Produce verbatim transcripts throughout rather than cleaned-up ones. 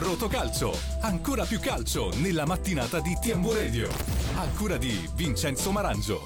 Rotocalcio, ancora più calcio nella mattinata di T M Radio. A cura di Vincenzo Marangio.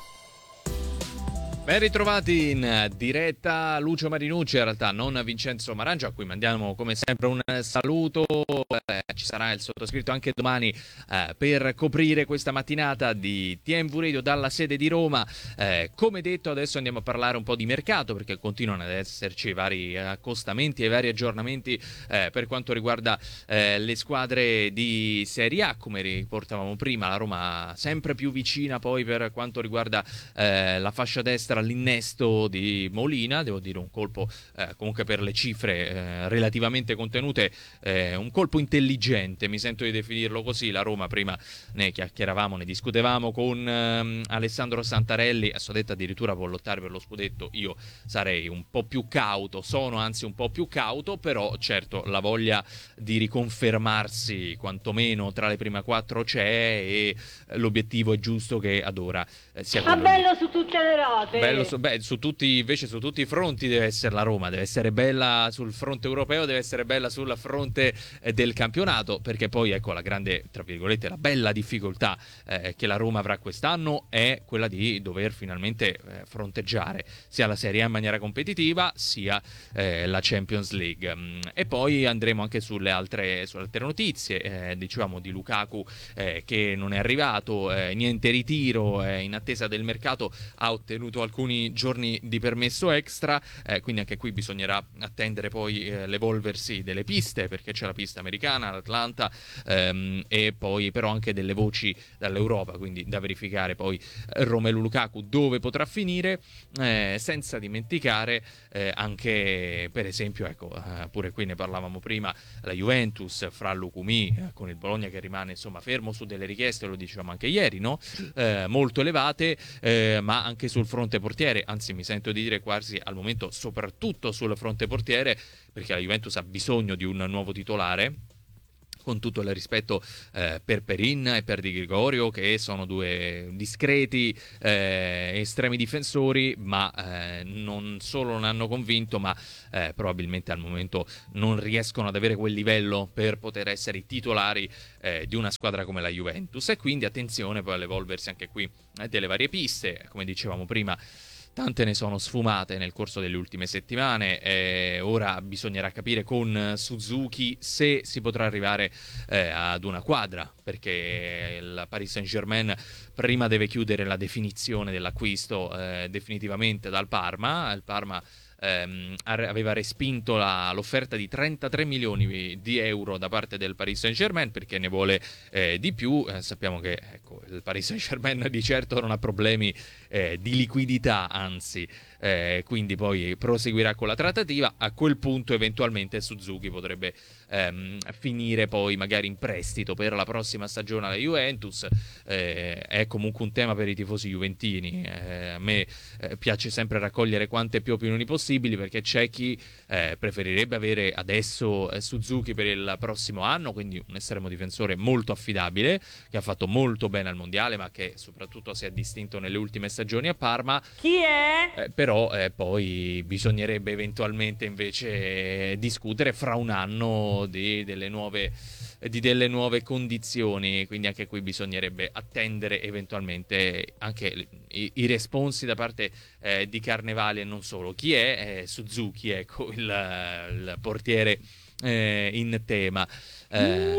Ben ritrovati in diretta Lucio Marinucci, in realtà non Vincenzo Marangio, a cui mandiamo come sempre un saluto. Eh, ci sarà il sottoscritto anche domani eh, per coprire questa mattinata di T M Radio dalla sede di Roma. Eh, come detto, adesso andiamo a parlare un po' di mercato, perché continuano ad esserci vari accostamenti e vari aggiornamenti eh, per quanto riguarda eh, le squadre di Serie A. Come riportavamo prima, la Roma sempre più vicina poi per quanto riguarda eh, la fascia destra all'innesto di Molina. Devo dire un colpo eh, comunque per le cifre eh, relativamente contenute, eh, un colpo intelligente, mi sento di definirlo così. La Roma, prima ne chiacchieravamo, ne discutevamo con ehm, Alessandro Santarelli, a sua detta addirittura può lottare per lo scudetto. Io sarei un po' più cauto, sono anzi un po' più cauto, però certo la voglia di riconfermarsi quantomeno tra le prime quattro c'è, e l'obiettivo è giusto che ad ora eh, sia quello. Ma bello su tutte le rote. Bello su, beh, su tutti, invece su tutti i fronti deve essere la Roma, deve essere bella sul fronte europeo, deve essere bella sul fronte eh, del campionato, perché poi ecco la grande, tra virgolette, la bella difficoltà eh, che la Roma avrà quest'anno è quella di dover finalmente eh, fronteggiare sia la Serie A in maniera competitiva, sia eh, la Champions League. Mm, e poi andremo anche sulle altre, sulle altre notizie, eh, dicevamo di Lukaku eh, che non è arrivato, eh, niente ritiro, eh, in attesa del mercato, ha ottenuto alcuni giorni di permesso extra, eh, quindi anche qui bisognerà attendere poi eh, l'evolversi delle piste, perché c'è la pista americana, l'Atlanta, ehm, e poi però anche delle voci dall'Europa, quindi da verificare poi eh, Romelu Lukaku dove potrà finire, eh, senza dimenticare eh, anche per esempio, ecco, eh, pure qui ne parlavamo prima, la Juventus fra Lukumi eh, con il Bologna che rimane insomma fermo su delle richieste, lo dicevamo anche ieri, no? Eh, molto elevate, eh, ma anche sul fronte portiere, anzi mi sento di dire quasi al momento soprattutto sul fronte portiere, perché la Juventus ha bisogno di un nuovo titolare, con tutto il rispetto eh, per Perin e per Di Gregorio, che sono due discreti eh, estremi difensori, ma eh, non solo non hanno convinto, ma eh, probabilmente al momento non riescono ad avere quel livello per poter essere i titolari eh, di una squadra come la Juventus. E quindi attenzione poi all'evolversi anche qui eh, delle varie piste, come dicevamo prima. Tante ne sono sfumate nel corso delle ultime settimane, eh, ora bisognerà capire con Suzuki se si potrà arrivare eh, ad una quadra, perché il Paris Saint-Germain prima deve chiudere la definizione dell'acquisto eh, definitivamente dal Parma. Il Parma ehm, aveva respinto la, l'offerta di trentatré milioni di euro da parte del Paris Saint-Germain, perché ne vuole eh, di più. Eh, sappiamo che ecco, il Paris Saint-Germain di certo non ha problemi eh, di liquidità, anzi eh, quindi poi proseguirà con la trattativa. A quel punto eventualmente Suzuki potrebbe ehm, finire poi magari in prestito per la prossima stagione alla Juventus. Eh, è comunque un tema per i tifosi juventini, eh, a me eh, piace sempre raccogliere quante più opinioni possibili, perché c'è chi eh, preferirebbe avere adesso eh, Suzuki per il prossimo anno, quindi un estremo difensore molto affidabile che ha fatto molto bene al mondiale, ma che soprattutto si è distinto nelle ultime stagioni a Parma. Chi è? Eh, però eh, poi bisognerebbe eventualmente invece eh, discutere fra un anno di delle nuove di delle nuove condizioni, quindi anche qui bisognerebbe attendere eventualmente anche i, i responsi da parte eh, di Carnevali e non solo. Chi è? Eh, Suzuki, ecco, il, il portiere eh, in tema. Eh,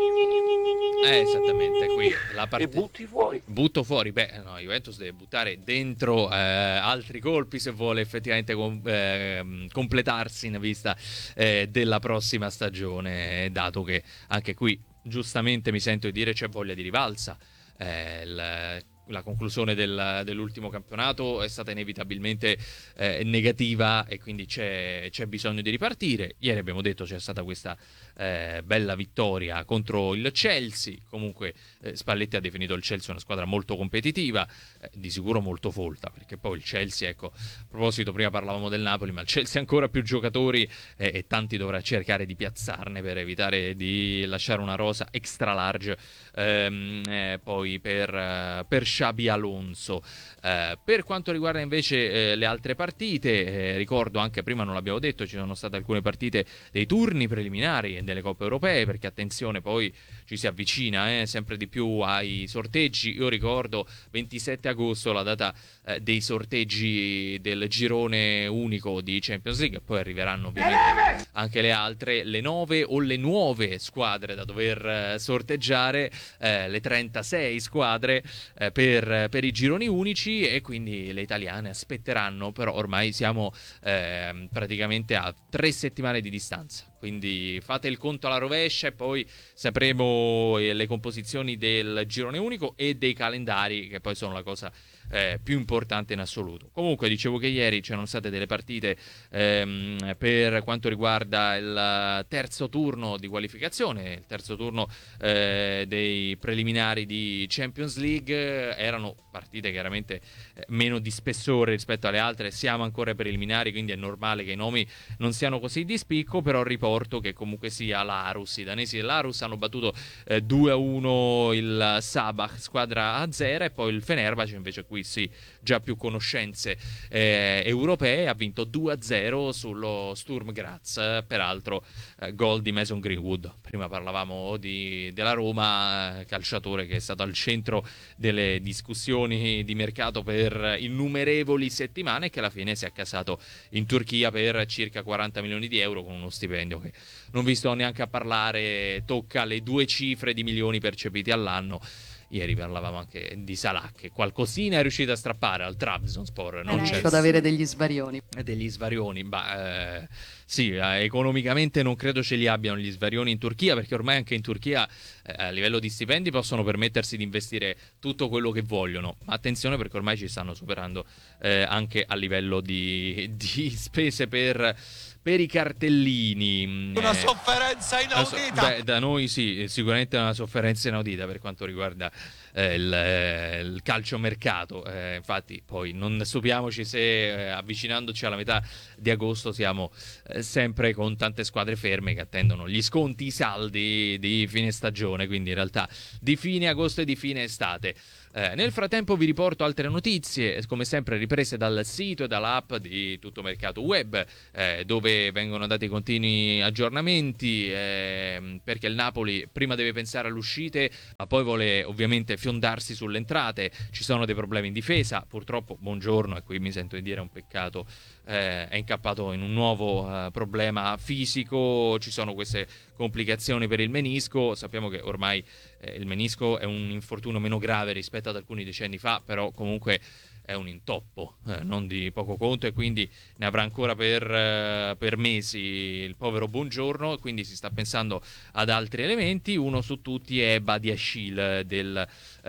eh, esattamente, qui la parte... E butti fuori. Butto fuori, beh, no, Juventus deve buttare dentro eh, altri colpi se vuole effettivamente com- eh, completarsi in vista eh, della prossima stagione, dato che anche qui giustamente mi sento di dire c'è voglia di rivalsa. Eh, il, la conclusione del, dell'ultimo campionato è stata inevitabilmente eh, negativa, e quindi c'è, c'è bisogno di ripartire. Ieri abbiamo detto c'è stata questa eh, bella vittoria contro il Chelsea. Comunque eh, Spalletti ha definito il Chelsea una squadra molto competitiva, eh, di sicuro molto folta, perché poi il Chelsea, ecco, a proposito prima parlavamo del Napoli, ma il Chelsea ha ancora più giocatori eh, e tanti dovrà cercare di piazzarne per evitare di lasciare una rosa extra large ehm, eh, poi per, uh, per Xabi Alonso. Eh, per quanto riguarda invece eh, le altre partite, eh, ricordo anche prima non l'abbiamo detto, ci sono state alcune partite dei turni preliminari delle coppe europee, perché attenzione, poi ci si avvicina eh, sempre di più ai sorteggi. Io ricordo ventisette agosto la data eh, dei sorteggi del girone unico di Champions League, poi arriveranno ovviamente anche le altre, le nove o le nuove squadre da dover eh, sorteggiare, eh, le trentasei squadre eh, per, per i gironi unici, e quindi le italiane aspetteranno, però ormai siamo eh, praticamente a tre settimane di distanza, quindi fate il conto alla rovescia e poi sapremo le composizioni del girone unico e dei calendari, che poi sono la cosa eh, più importante in assoluto. Comunque dicevo che ieri c'erano state delle partite ehm, per quanto riguarda il terzo turno di qualificazione, il terzo turno eh, dei preliminari di Champions League. Erano partite chiaramente eh, meno di spessore rispetto alle altre, siamo ancora ai preliminari, quindi è normale che i nomi non siano così di spicco, però riporto che comunque sia l'Arus, i danesi dell'Arus hanno battuto eh, due a uno il Sabah, squadra azera, e poi il Fenerbahce invece qui sì, già più conoscenze eh, europee, ha vinto due a zero sullo Sturm Graz, peraltro eh, gol di Mason Greenwood. Prima parlavamo di, della Roma, eh, calciatore che è stato al centro delle discussioni di mercato per innumerevoli settimane, che alla fine si è accasato in Turchia per circa quaranta milioni di euro, con uno stipendio che non vi sto neanche a parlare, tocca le due cifre di milioni percepiti all'anno. Ieri parlavamo anche di Salah, che qualcosina è riuscito a strappare al Trabzonspor. Non eh, c'è ecco, ad avere degli svarioni. Degli svarioni, ma eh, sì, eh, economicamente non credo ce li abbiano gli svarioni in Turchia, perché ormai anche in Turchia eh, a livello di stipendi possono permettersi di investire tutto quello che vogliono. Ma attenzione, perché ormai ci stanno superando eh, anche a livello di, di spese per... per i cartellini. Una eh, sofferenza inaudita. So, beh, da noi sì, sicuramente una sofferenza inaudita per quanto riguarda eh, il, eh, il calciomercato. Eh, infatti poi non stupiamoci se eh, avvicinandoci alla metà di agosto siamo eh, sempre con tante squadre ferme che attendono gli sconti, i saldi di fine stagione, quindi in realtà di fine agosto e di fine estate. Eh, nel frattempo vi riporto altre notizie, come sempre riprese dal sito e dall'app di Tutto Mercato Web, eh, dove vengono dati continui aggiornamenti, eh, perché il Napoli prima deve pensare alle uscite, ma poi vuole ovviamente fiondarsi sulle entrate. Ci sono dei problemi in difesa, purtroppo Buongiorno, e qui mi sento di dire è un peccato, eh, è incappato in un nuovo eh, problema fisico, ci sono queste complicazioni per il menisco. Sappiamo che ormai eh, il menisco è un infortunio meno grave rispetto ad alcuni decenni fa, però comunque è un intoppo eh, non di poco conto, e quindi ne avrà ancora per, eh, per mesi il povero Buongiorno, quindi si sta pensando ad altri elementi. Uno su tutti è Badiashile del,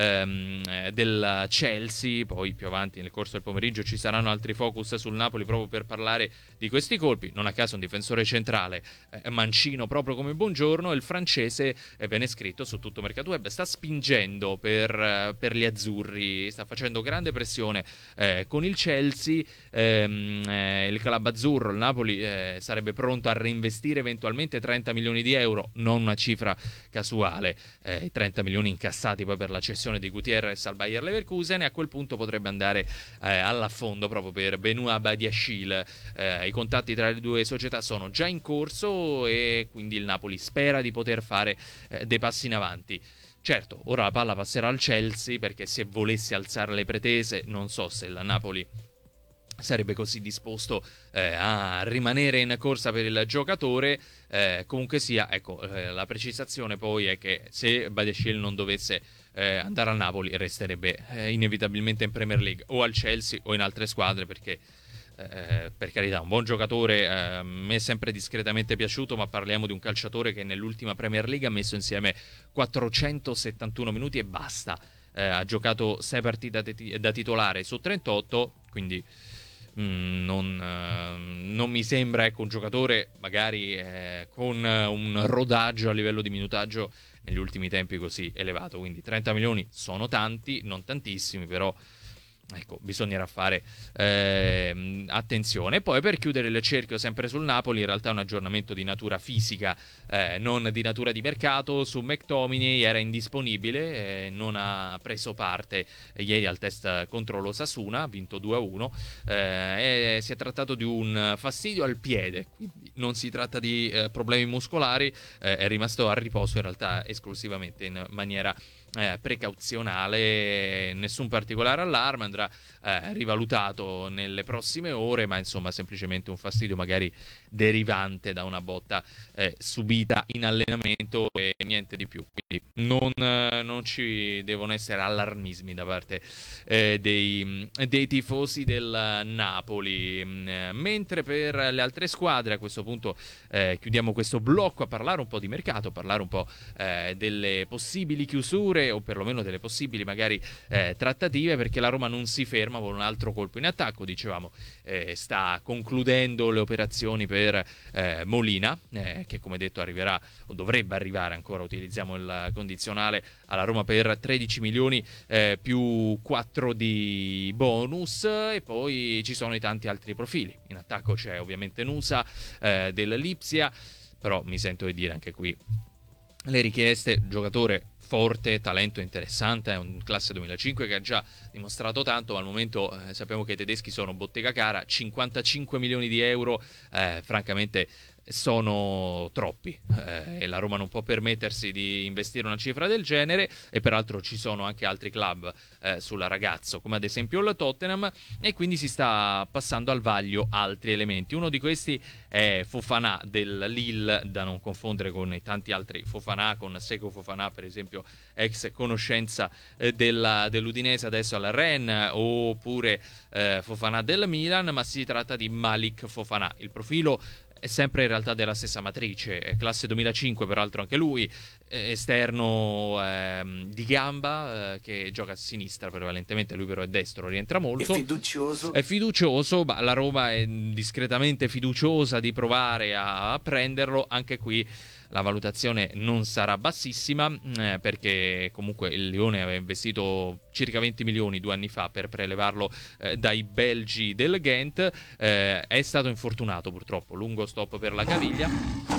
ehm, del Chelsea. Poi più avanti nel corso del pomeriggio ci saranno altri focus sul Napoli proprio per parlare di questi colpi. Non a caso un difensore centrale eh, mancino proprio come Buongiorno. Il francese, eh, viene scritto su Tutto Mercato Web, sta spingendo per, eh, per gli azzurri, sta facendo grande pressione Eh, con il Chelsea. ehm, eh, il club azzurro, il Napoli, eh, sarebbe pronto a reinvestire eventualmente trenta milioni di euro, non una cifra casuale, eh, trenta milioni incassati poi per la cessione di Gutierrez al Bayer Leverkusen, e a quel punto potrebbe andare eh, all'affondo proprio per Benoît Badiashile. Eh, i contatti tra le due società sono già in corso, e quindi il Napoli spera di poter fare eh, dei passi in avanti. Certo, ora la palla passerà al Chelsea, perché se volesse alzare le pretese non so se il Napoli sarebbe così disposto eh, a rimanere in corsa per il giocatore. Eh, comunque sia, ecco, eh, la precisazione poi è che se Badiashile non dovesse eh, andare al Napoli, resterebbe eh, inevitabilmente in Premier League, o al Chelsea o in altre squadre, perché Eh, per carità, un buon giocatore, eh, a me è sempre discretamente piaciuto, ma parliamo di un calciatore che nell'ultima Premier League ha messo insieme quattrocentosettantuno minuti e basta. Eh, ha giocato sei partite da, da titolare su trentotto, quindi mh, non, eh, non mi sembra, ecco, un giocatore magari eh, con un rodaggio a livello di minutaggio negli ultimi tempi così elevato. Quindi trenta milioni sono tanti, non tantissimi, però ecco, bisognerà fare eh, attenzione. Poi, per chiudere il cerchio sempre sul Napoli, in realtà un aggiornamento di natura fisica, eh, non di natura di mercato. Su McTominay era indisponibile, eh, non ha preso parte ieri al test contro l'Osasuna, ha vinto due a uno, eh, e si è trattato di un fastidio al piede, quindi non si tratta di eh, problemi muscolari, eh, è rimasto a riposo in realtà esclusivamente in maniera Eh, precauzionale, nessun particolare allarme, andrà eh, rivalutato nelle prossime ore, ma insomma semplicemente un fastidio magari derivante da una botta eh, subita in allenamento e niente di più, quindi non, eh, non ci devono essere allarmismi da parte eh, dei, dei tifosi del Napoli. Mentre per le altre squadre, a questo punto eh, chiudiamo questo blocco a parlare un po' di mercato, a parlare un po' eh, delle possibili chiusure o perlomeno delle possibili magari eh, trattative, perché la Roma non si ferma con un altro colpo in attacco. Dicevamo, eh, sta concludendo le operazioni per eh, Molina, eh, che come detto arriverà o dovrebbe arrivare ancora, utilizziamo il condizionale, alla Roma per tredici milioni eh, più quattro di bonus. E poi ci sono i tanti altri profili. In attacco c'è ovviamente Nusa eh, dell'Lipsia, però mi sento di dire anche qui le richieste: giocatore forte, talento interessante, è un classe duemilacinque che ha già dimostrato tanto, ma al momento eh, sappiamo che i tedeschi sono bottega cara, cinquantacinque milioni di euro, eh, francamente sono troppi, eh, e la Roma non può permettersi di investire una cifra del genere, e peraltro ci sono anche altri club eh, sulla ragazzo, come ad esempio il Tottenham, e quindi si sta passando al vaglio altri elementi. Uno di questi è Fofana del Lille, da non confondere con i tanti altri Fofana, con Seko Fofana per esempio, ex conoscenza eh, della, dell'Udinese, adesso al Rennes, oppure eh, Fofana del Milan, ma si tratta di Malik Fofana. Il profilo è sempre in realtà della stessa matrice, è classe duemilacinque peraltro anche lui, esterno ehm, di gamba, eh, che gioca a sinistra prevalentemente, lui però è destro, rientra molto, è fiducioso, è fiducioso, ma la Roma è discretamente fiduciosa di provare a, a prenderlo. Anche qui la valutazione non sarà bassissima, eh, perché comunque il Lione aveva investito circa venti milioni due anni fa per prelevarlo eh, dai belgi del Ghent, eh, è stato infortunato purtroppo, lungo stop per la caviglia.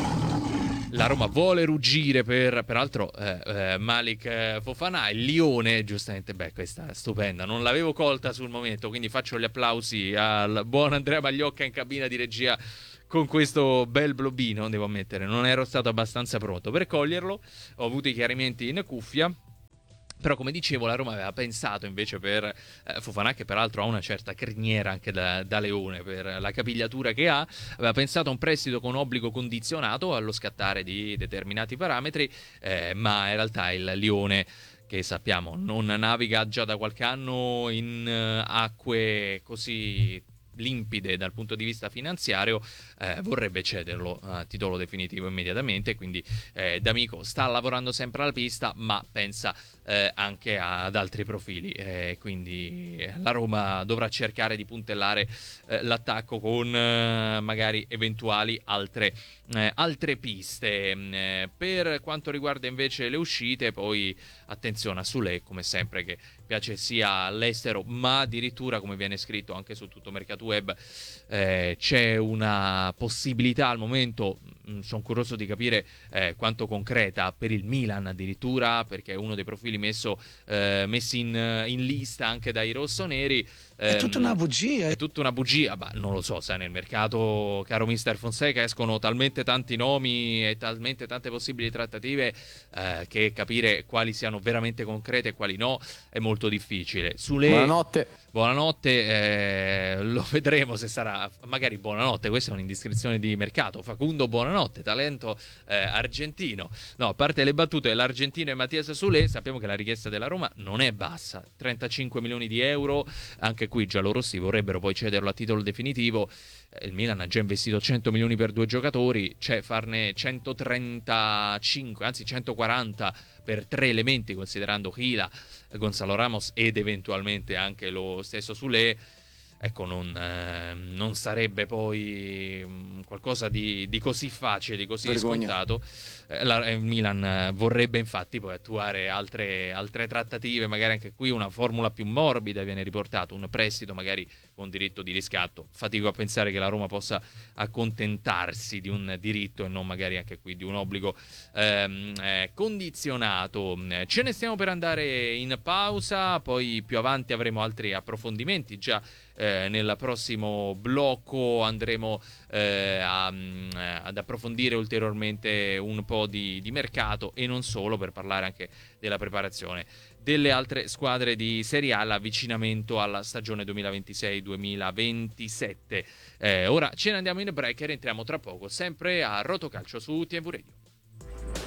La Roma vuole ruggire per, peraltro, eh, eh, Malik eh, Fofana. Il Lione, giustamente, beh, questa è stupenda, non l'avevo colta sul momento, quindi faccio gli applausi al buon Andrea Magliocca in cabina di regia con questo bel blobino, devo ammettere, non ero stato abbastanza pronto per coglierlo, ho avuto i chiarimenti in cuffia. Però, come dicevo, la Roma aveva pensato invece per eh, Fofana, che peraltro ha una certa criniera anche da, da leone per la capigliatura che ha, aveva pensato a un prestito con obbligo condizionato allo scattare di determinati parametri, eh, ma in realtà il Lione, che sappiamo non naviga già da qualche anno in uh, acque così limpide dal punto di vista finanziario, eh, vorrebbe cederlo a titolo definitivo immediatamente. Quindi eh, D'Amico sta lavorando sempre alla pista, ma pensa eh, anche ad altri profili, eh, quindi la Roma dovrà cercare di puntellare eh, l'attacco con eh, magari eventuali altre, eh, altre piste. Eh, per quanto riguarda invece le uscite, poi attenzione a Soulé, come sempre, che piace sia all'estero, ma addirittura, come viene scritto anche su tutto Mercato Web, eh, c'è una possibilità al momento, sono curioso di capire eh, quanto concreta, per il Milan addirittura, perché è uno dei profili messo, eh, messi in, in lista anche dai rossoneri. È Ehm, tutta una bugia. È tutta una bugia, ma non lo so, sai, nel mercato, caro mister Fonseca, escono talmente tanti nomi e talmente tante possibili trattative eh, che capire quali siano veramente concrete e quali no è molto difficile. Sulle... Buonanotte. Buonanotte, eh, lo vedremo se sarà, magari buonanotte, questa è un'indiscrezione di mercato. Facundo, buonanotte, talento eh, argentino. No, a parte le battute, l'argentino e Mattias Soulé, sappiamo che la richiesta della Roma non è bassa, trentacinque milioni di euro, anche qui giallorossi vorrebbero poi cederlo a titolo definitivo. Il Milan ha già investito cento milioni per due giocatori, cioè farne centotrentacinque, anzi centoquaranta per tre elementi, considerando Hila, Gonzalo Ramos ed eventualmente anche lo stesso Soulé. ecco, non, eh, non sarebbe poi mh, qualcosa di, di così facile, di così Vergogna. scontato. Eh, la- il Milan eh, vorrebbe infatti poi attuare altre, altre trattative, magari anche qui una formula più morbida viene riportato, un prestito magari con diritto di riscatto. Fatico a pensare che la Roma possa accontentarsi di un diritto e non magari anche qui di un obbligo ehm, eh, condizionato. Ce ne stiamo per andare in pausa, poi più avanti avremo altri approfondimenti. Già eh, nel prossimo blocco andremo eh, a, mm, ad approfondire ulteriormente un po' di, di mercato e non solo, per parlare anche della preparazione delle altre squadre di Serie A, l'avvicinamento alla stagione duemilaventisei duemilaventisette. Eh, ora ce ne andiamo in break e rientriamo tra poco, sempre a Rotocalcio su T V Radio.